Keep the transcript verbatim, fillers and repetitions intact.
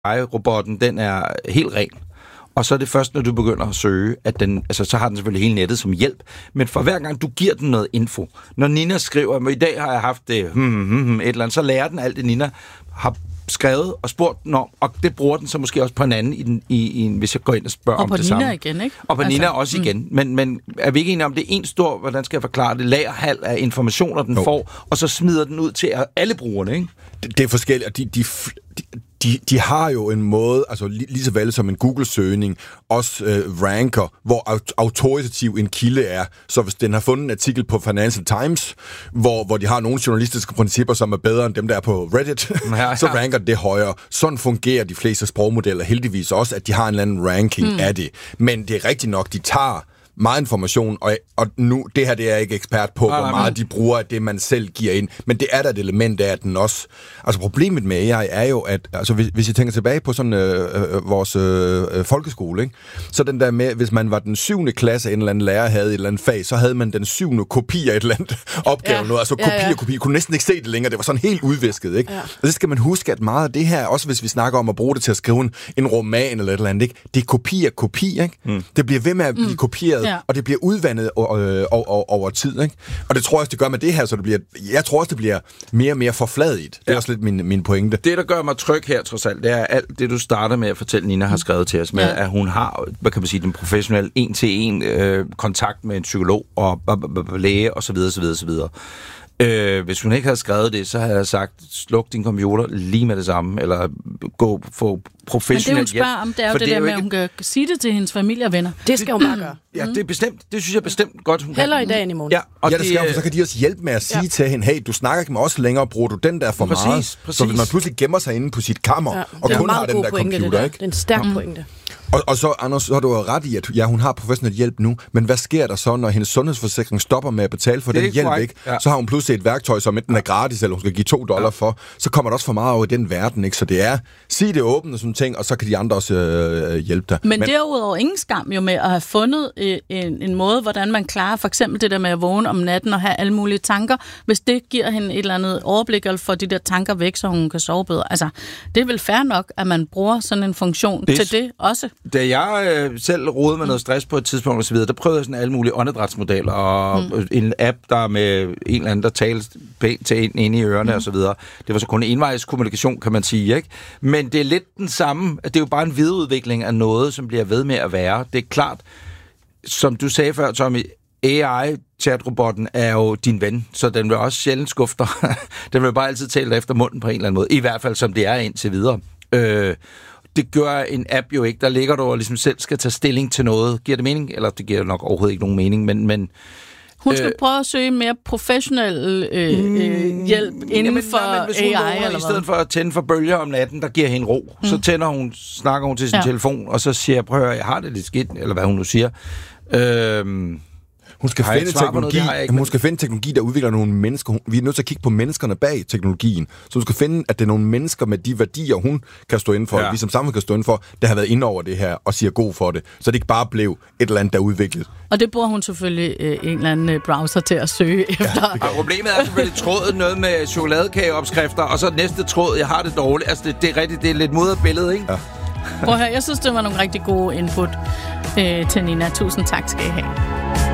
robotten, den er helt ren. Og så er det først, når du begynder at søge, at den, altså så har den selvfølgelig hele nettet som hjælp. Men for hver gang du giver den noget info, når Nina skriver, at i dag har jeg haft det, hmm, hmm, hmm, et eller andet, så lærer den alt det, Nina har skrevet og spurgt den om, og det bruger den så måske også på en anden, i den, i, i en, hvis jeg går ind og spørger og om det Nina samme. Og på Nina igen, ikke? Og på altså, Nina også mm. igen. Men, men er vi ikke enige om, det er en stor, hvordan skal jeg forklare det, lagerhal af informationer, den oh. får, og så smider den ud til alle brugerne, ikke? Det, det er forskelligt, de, de, de De, de har jo en måde, altså lige, lige så vel som en Google-søgning, også øh, ranker, hvor aut- autoritativ en kilde er. Så hvis den har fundet en artikel på Financial Times, hvor, hvor de har nogle journalistiske principper, som er bedre end dem, der er på Reddit, ja, ja. så ranker det højere. Sådan fungerer de fleste sprogmodeller heldigvis også, at de har en eller anden ranking mm. af det. Men det er rigtigt nok, de tager meget information, og, og nu, det her det er jeg ikke ekspert på, ah, hvor meget de bruger af det, man selv giver ind, men det er der et element af, at den også... Altså problemet med A I er jo, at altså, hvis, hvis jeg tænker tilbage på sådan øh, øh, vores øh, folkeskole, ikke? Så den der med, hvis man var den syvende klasse, en eller anden lærer havde et eller andet fag, så havde man den syvende kopi af et eller andet opgave, ja. noget, altså kopi ja, ja. og kopi, kunne næsten ikke se det længere, det var sådan helt udvisket, ikke? Ja. Og så skal man huske, at meget af det her, også hvis vi snakker om at bruge det til at skrive en, en roman eller et eller andet, ikke? Det er kopi af kopi, ikke? Mm. Det bliver ved med at blive mm. kopieret, ja. og det bliver udvandet over, over, over tid, ikke? Og det tror jeg også, det gør med det her, så det bliver, jeg tror også, det bliver mere og mere forfladigt. Det er ja. også lidt min, min pointe. Det, der gør mig tryg her, trods alt, det er alt det, du starter med at fortælle, Nina har skrevet til os, med, ja. at hun har, hvad kan man sige, den professionelle en-til-en øh, kontakt med en psykolog og læge, og så videre, så videre, så videre. Øh, hvis hun ikke havde skrevet det, så havde jeg sagt, sluk din computer lige med det samme, eller gå få professionel hjælp. Men det, hun spørger om, det er jo det, det der med, at hun kan sige det til hendes familie og venner. Det skal hun bare gøre. Ja, det er bestemt. Det synes jeg bestemt godt, hun Heller kan. i dag end i morgen. Ja, og ja, det skal hun, så kan de også hjælpe med at sige ja. til hende, hey, du snakker ikke med os længere, bruger du den der for præcis, meget? Præcis. Så hvis man pludselig gemmer sig inde på sit kammer, ja. og kun har den der pointe, computer, det ikke? Det er en stærk mm. pointe. Og, og så, Anders, så har du jo ret i, at ja, hun har professionel hjælp nu, men hvad sker der så, når hendes sundhedsforsikring stopper med at betale for den hjælp, korrekt. ikke? Ja. Så har hun pludselig et værktøj, som enten er gratis, eller hun skal give to dollar ja. for. Så kommer der også for meget over i den verden, ikke? Så det er, sig det åbent og sådan ting, og så kan de andre også øh, hjælpe dig. Men, men derudover ingen skam jo med at have fundet øh, en, en måde, hvordan man klarer for eksempel det der med at vågne om natten og have alle mulige tanker, hvis det giver hende et eller andet overblik, eller får de der tanker væk, så hun kan sove bedre. Altså, det er vel fair nok, at man bruger sådan en funktion det, til det også. Da jeg øh, selv rodede med noget stress på et tidspunkt og så videre, der prøvede jeg sådan alle mulige åndedrætsmodeller og mm. en app, der med en eller anden, der talte pænt til en inde i ørerne mm. og så videre. Det var så kun envejs kommunikation, kan man sige, ikke? Men det er lidt den samme, det er jo bare en videreudvikling af noget, som bliver ved med at være. Det er klart, som du sagde før, Tommy, A I-chatrobotten er jo din ven, så den vil også sjældent skuffe dig. Den vil bare altid tale efter munden på en eller anden måde. I hvert fald, som det er indtil videre. Øh, det gør en app jo ikke. Der ligger du og ligesom selv skal tage stilling til noget. Giver det mening? Eller det giver nok overhovedet ikke nogen mening, men... men hun skal øh, prøve at søge mere professionel øh, øh, hjælp inden jamen, for nej, men, A I, eller hvad? I stedet for at tænde for bølger om natten, der giver hende ro, mm. så tænder hun, snakker hun til sin ja. telefon, og så siger jeg, prøv at høre, jeg har det lidt skidt, eller hvad hun nu siger. Øh, Hun skal, finde teknologi, noget, hun skal finde teknologi, der udvikler nogle mennesker. Vi er nødt til at kigge på menneskerne bag teknologien. Så hun skal finde, at det er nogle mennesker med de værdier, hun kan stå inden for, ja. vi som samfund kan stå inden for, der har været inde over det her og siger god for det. Så det ikke bare blev et eller andet, der er udviklet. Og det bruger hun selvfølgelig øh, en eller anden browser til at søge ja, efter. Og problemet er selvfølgelig trådet noget med chokoladekageopskrifter, og så næste tråd, jeg har det dårligt. Altså, det, det er rigtigt, det er lidt mudret billede, ikke? Ja. Prøv at høre, jeg synes, det var nogle rigtig gode input øh, til Nina. Tusind tak skal I have.